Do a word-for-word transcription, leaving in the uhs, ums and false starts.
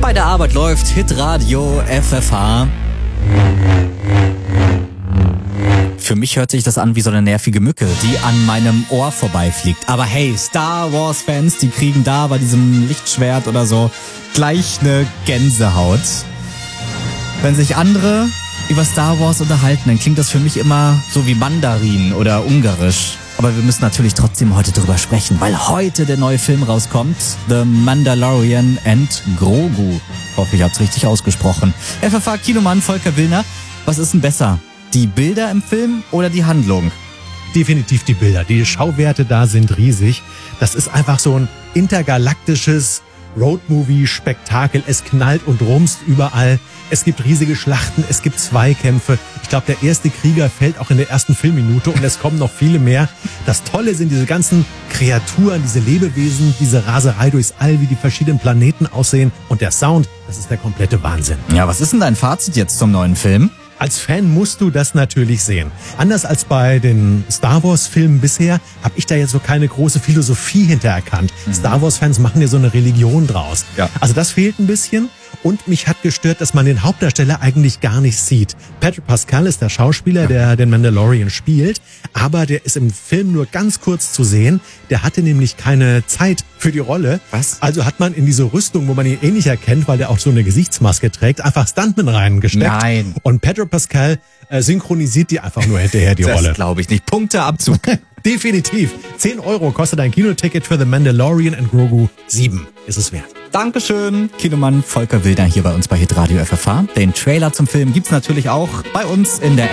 Bei der Arbeit läuft Hitradio F F H. Für mich hört sich das an wie so eine nervige Mücke, die an meinem Ohr vorbeifliegt. Aber hey, Star Wars Fans, die kriegen da bei diesem Lichtschwert oder so gleich eine Gänsehaut. Wenn sich andere über Star Wars unterhalten, dann klingt das für mich immer so wie Mandarin oder Ungarisch. Aber wir müssen natürlich trotzdem heute drüber sprechen, weil heute der neue Film rauskommt. The Mandalorian and Grogu. Ich hoffe, ich hab's richtig ausgesprochen. F F H-Kinomann Volker Willner, was ist denn besser? Die Bilder im Film oder die Handlung? Definitiv die Bilder. Die Schauwerte da sind riesig. Das ist einfach so ein intergalaktisches Roadmovie-Spektakel. Es knallt und rumst überall. Es gibt riesige Schlachten, es gibt Zweikämpfe. Ich glaube, der erste Krieger fällt auch in der ersten Filmminute und es kommen noch viele mehr. Das Tolle sind diese ganzen Kreaturen, diese Lebewesen, diese Raserei durchs All, wie die verschiedenen Planeten aussehen. Und der Sound, das ist der komplette Wahnsinn. Ja, was ist denn dein Fazit jetzt zum neuen Film? Als Fan musst du das natürlich sehen. Anders als bei den Star Wars-Filmen bisher, habe ich da jetzt so keine große Philosophie hintererkannt. Mhm. Star Wars-Fans machen ja so eine Religion draus. Ja. Also das fehlt ein bisschen. Und mich hat gestört, dass man den Hauptdarsteller eigentlich gar nicht sieht. Pedro Pascal ist der Schauspieler, der den Mandalorian spielt, aber der ist im Film nur ganz kurz zu sehen. Der hatte nämlich keine Zeit für die Rolle. Was? Also hat man in diese Rüstung, wo man ihn eh nicht erkennt, weil der auch so eine Gesichtsmaske trägt, einfach Stuntman reingesteckt. Nein. Und Pedro Pascal äh, synchronisiert die einfach nur hinterher, die das Rolle. Das glaube ich nicht. Punkteabzug. Definitiv. zehn Euro kostet ein Kinoticket für The Mandalorian and Grogu. sieben ist es wert. Dankeschön, Kinomann Volker Willner hier bei uns bei Hitradio F F H. Den Trailer zum Film gibt's natürlich auch bei uns in der